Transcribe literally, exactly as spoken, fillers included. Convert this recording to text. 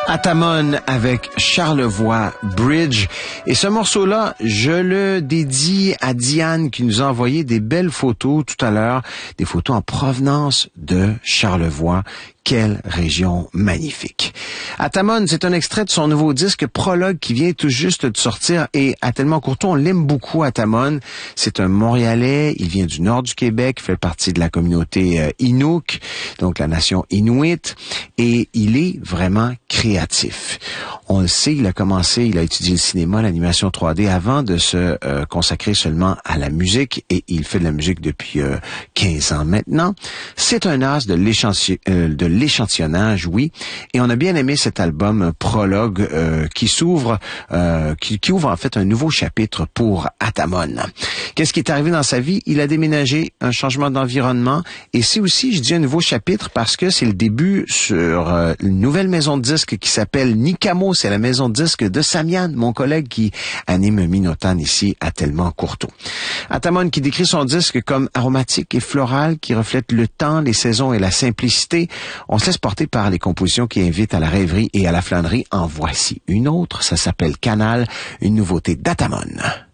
Atamon avec Charlevoix Bridge. Et ce morceau-là, je le dédie à Diane qui nous a envoyé des belles photos tout à l'heure, des photos en provenance de Charlevoix. Quelle région magnifique. Atamon, c'est un extrait de son nouveau disque Prologue qui vient tout juste de sortir et à Tellement Courtois, on l'aime beaucoup, Atamon. C'est un Montréalais, il vient du nord du Québec, fait partie de la communauté euh, Inuk, donc la nation Inuit, et il est vraiment créatif. On le sait, il a commencé, il a étudié le cinéma, l'animation trois D avant de se euh, consacrer seulement à la musique et il fait de la musique depuis euh, quinze ans maintenant. C'est un as de l'échantillonnage, euh, de l'échantillonnage, oui, et on a bien aimé cet album Prologue euh, qui s'ouvre, euh, qui, qui ouvre en fait un nouveau chapitre pour Atamon. Qu'est-ce qui est arrivé dans sa vie? Il a déménagé, un changement d'environnement, et c'est aussi, je dis un nouveau chapitre parce que c'est le début sur euh, une nouvelle maison de disques qui s'appelle Nicamo, c'est la maison de disques de Samian, mon collègue qui anime Minotan ici à Tellement Courtois. Atamon qui décrit son disque comme aromatique et floral, qui reflète le temps, les saisons et la simplicité. On se laisse porter par les compositions qui invitent à la rêverie et à la flânerie. En voici une autre, ça s'appelle Canal, une nouveauté d'Atamon.